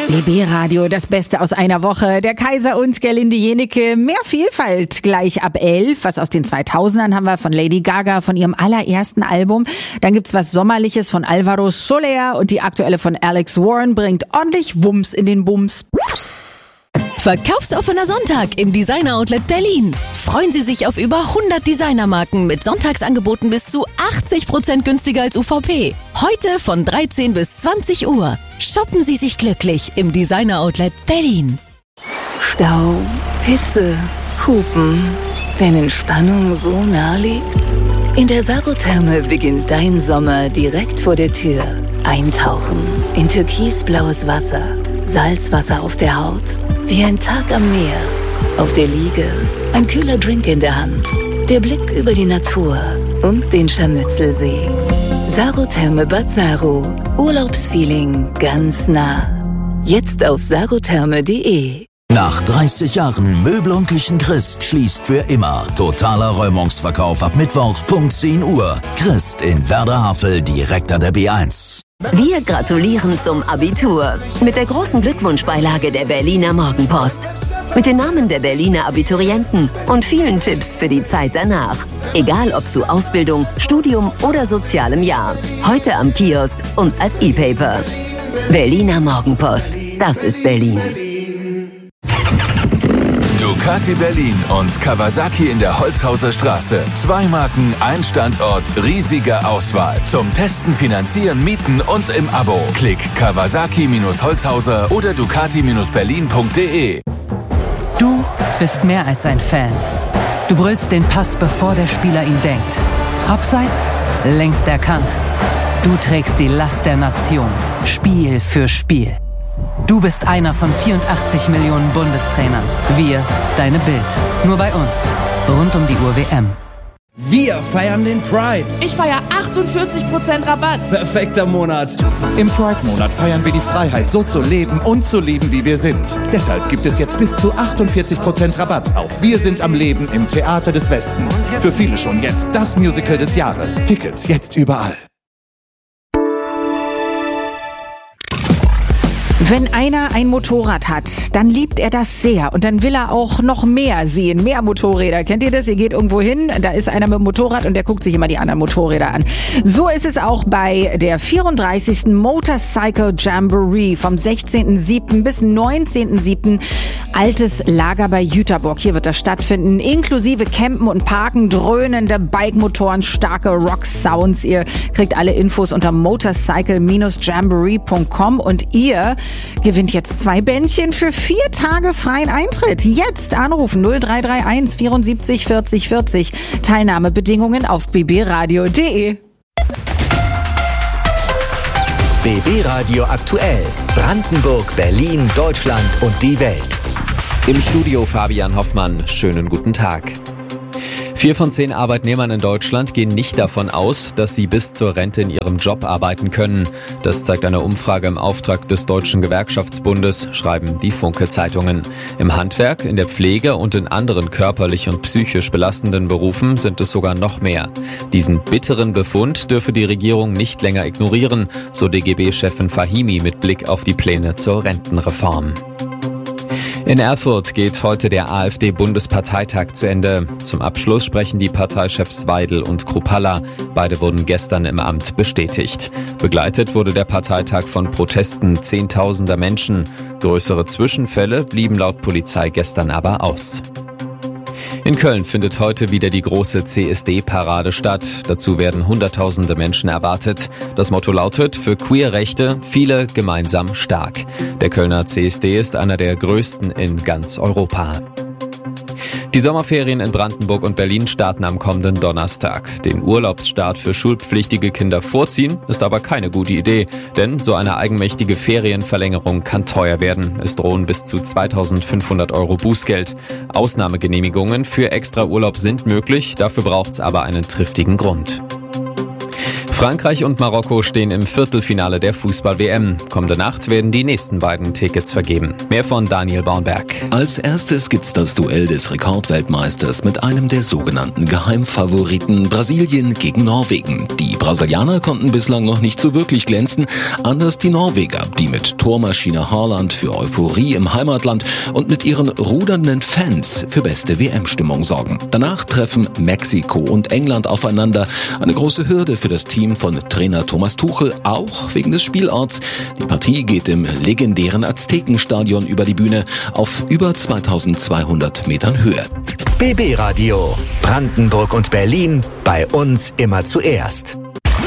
BB Radio, das Beste aus einer Woche. Der Kaiser und Gerlinde Jenecke. Mehr Vielfalt gleich ab 11. Was aus den 2000ern haben wir von Lady Gaga, von ihrem allerersten Album. Dann gibt's was Sommerliches von Alvaro Soler und die aktuelle von Alex Warren bringt ordentlich Wumms in den Bums. Verkaufsoffener Sonntag im Designer Outlet Berlin. Freuen Sie sich auf über 100 Designermarken mit Sonntagsangeboten bis zu 80% günstiger als UVP. Heute von 13 bis 20 Uhr. Shoppen Sie sich glücklich im Designer Outlet Berlin. Stau, Hitze, Hupen. Wenn Entspannung so nah liegt? In der Sarotherme beginnt dein Sommer direkt vor der Tür. Eintauchen in türkisblaues Wasser. Salzwasser auf der Haut, wie ein Tag am Meer. Auf der Liege, ein kühler Drink in der Hand, der Blick über die Natur und den Scharmützelsee. Sarotherme Bad Saro, Urlaubsfeeling ganz nah. Jetzt auf sarotherme.de. Nach 30 Jahren Möbel und Küchen Christ schließt für immer. Totaler Räumungsverkauf ab Mittwoch, Punkt 10 Uhr. Christ in Werder-Havel, direkt an der B1. Wir gratulieren zum Abitur mit der großen Glückwunschbeilage der Berliner Morgenpost. Mit den Namen der Berliner Abiturienten und vielen Tipps für die Zeit danach. Egal ob zu Ausbildung, Studium oder sozialem Jahr. Heute am Kiosk und als E-Paper. Berliner Morgenpost. Das ist Berlin. Ducati Berlin und Kawasaki in der Holzhauser Straße. 2 Marken, ein Standort, riesige Auswahl. Zum Testen, Finanzieren, Mieten und im Abo. Klick Kawasaki-Holzhauser oder Ducati-Berlin.de. Du bist mehr als ein Fan. Du brüllst den Pass, bevor der Spieler ihn denkt. Abseits, längst erkannt. Du trägst die Last der Nation, Spiel für Spiel. Du bist einer von 84 Millionen Bundestrainern. Wir, deine Bild. Nur bei uns. Rund um die Uhr WM. Wir feiern den Pride. Ich feiere 48% Rabatt. Perfekter Monat. Im Pride-Monat feiern wir die Freiheit, so zu leben und zu lieben, wie wir sind. Deshalb gibt es jetzt bis zu 48% Rabatt auf Wir sind am Leben im Theater des Westens. Für viele schon jetzt das Musical des Jahres. Tickets jetzt überall. Wenn einer ein Motorrad hat, dann liebt er das sehr und dann will er auch noch mehr sehen, mehr Motorräder. Kennt ihr das? Ihr geht irgendwo hin, da ist einer mit dem Motorrad und der guckt sich immer die anderen Motorräder an. So ist es auch bei der 34. Motorcycle Jamboree vom 16.07. bis 19.07. Altes Lager bei Jüterbock. Hier wird das stattfinden, inklusive Campen und Parken, dröhnende Bike-Motoren, starke Rock-Sounds. Ihr kriegt alle Infos unter motorcycle-jamboree.com und ihr gewinnt jetzt 2 Bändchen für 4 Tage freien Eintritt. Jetzt anrufen 0331 74 40 40. Teilnahmebedingungen auf bbradio.de. BB Radio aktuell. Brandenburg, Berlin, Deutschland und die Welt. Im Studio Fabian Hoffmann. Schönen guten Tag. 4 von 10 Arbeitnehmern in Deutschland gehen nicht davon aus, dass sie bis zur Rente in ihrem Job arbeiten können. Das zeigt eine Umfrage im Auftrag des Deutschen Gewerkschaftsbundes, schreiben die Funke-Zeitungen. Im Handwerk, in der Pflege und in anderen körperlich und psychisch belastenden Berufen sind es sogar noch mehr. Diesen bitteren Befund dürfe die Regierung nicht länger ignorieren, so DGB-Chefin Fahimi mit Blick auf die Pläne zur Rentenreform. In Erfurt geht heute der AfD-Bundesparteitag zu Ende. Zum Abschluss sprechen die Parteichefs Weidel und Kruppalla. Beide wurden gestern im Amt bestätigt. Begleitet wurde der Parteitag von Protesten Zehntausender Menschen. Größere Zwischenfälle blieben laut Polizei gestern aber aus. In Köln findet heute wieder die große CSD-Parade statt. Dazu werden Hunderttausende Menschen erwartet. Das Motto lautet: für Queerrechte, viele gemeinsam stark. Der Kölner CSD ist einer der größten in ganz Europa. Die Sommerferien in Brandenburg und Berlin starten am kommenden Donnerstag. Den Urlaubsstart für schulpflichtige Kinder vorziehen ist aber keine gute Idee, denn so eine eigenmächtige Ferienverlängerung kann teuer werden. Es drohen bis zu 2.500 € Bußgeld. Ausnahmegenehmigungen für Extraurlaub sind möglich, dafür braucht's aber einen triftigen Grund. Frankreich und Marokko stehen im Viertelfinale der Fußball-WM. Kommende Nacht werden die nächsten beiden Tickets vergeben. Mehr von Daniel Baumberg. Als erstes gibt's das Duell des Rekordweltmeisters mit einem der sogenannten Geheimfavoriten Brasilien gegen Norwegen. Die Brasilianer konnten bislang noch nicht so wirklich glänzen, anders die Norweger, die mit Tormaschine Haaland für Euphorie im Heimatland und mit ihren rudernden Fans für beste WM-Stimmung sorgen. Danach treffen Mexiko und England aufeinander. Eine große Hürde für das Team von Trainer Thomas Tuchel, auch wegen des Spielorts. Die Partie geht im legendären Aztekenstadion über die Bühne auf über 2200 Metern Höhe. BB Radio. Brandenburg und Berlin. Bei uns immer zuerst.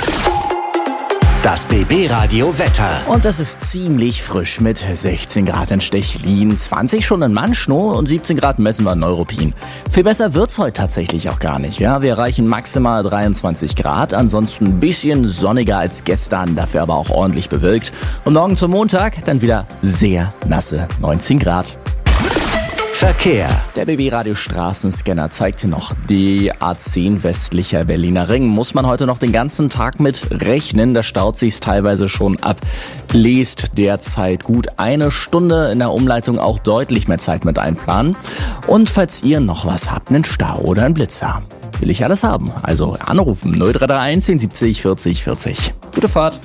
Das BB Radio Wetter. Und das ist ziemlich frisch mit 16 Grad in Stechlin, 20 schon in Manschnow und 17 Grad messen wir in Neuruppin. Viel besser wird's heute tatsächlich auch gar nicht. Ja, wir erreichen maximal 23 Grad, ansonsten ein bisschen sonniger als gestern, dafür aber auch ordentlich bewölkt. Und morgen zum Montag dann wieder sehr nasse 19 Grad. Verkehr. Der BB Radio Straßenscanner zeigt hier noch die A10 westlicher Berliner Ring. Muss man heute noch den ganzen Tag mit rechnen. Da staut sich's teilweise schon ab. Bläst derzeit gut eine Stunde, in der Umleitung auch deutlich mehr Zeit mit einplanen. Und falls ihr noch was habt, einen Stau oder einen Blitzer, will ich alles haben. Also anrufen 0331 70 40 40. Gute Fahrt.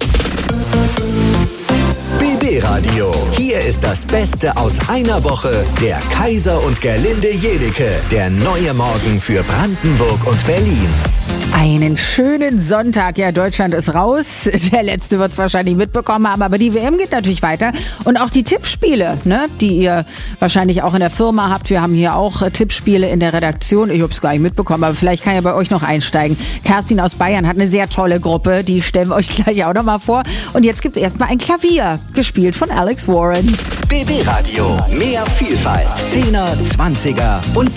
BB Radio. Hier ist das Beste aus einer Woche. Der Kaiser und Gerlinde Jedecke. Der neue Morgen für Brandenburg und Berlin. Einen schönen Sonntag. Ja, Deutschland ist raus. Der letzte wird es wahrscheinlich mitbekommen haben, aber die WM geht natürlich weiter. Und auch die Tippspiele, ne, die ihr wahrscheinlich auch in der Firma habt. Wir haben hier auch Tippspiele in der Redaktion. Ich habe es gar nicht mitbekommen, aber vielleicht kann ja bei euch noch einsteigen. Kerstin aus Bayern hat eine sehr tolle Gruppe. Die stellen wir euch gleich auch noch mal vor. Und jetzt gibt es erstmal ein Klavier, gespielt von Alex Warren. BB Radio. Mehr Vielfalt. 10er, 20er und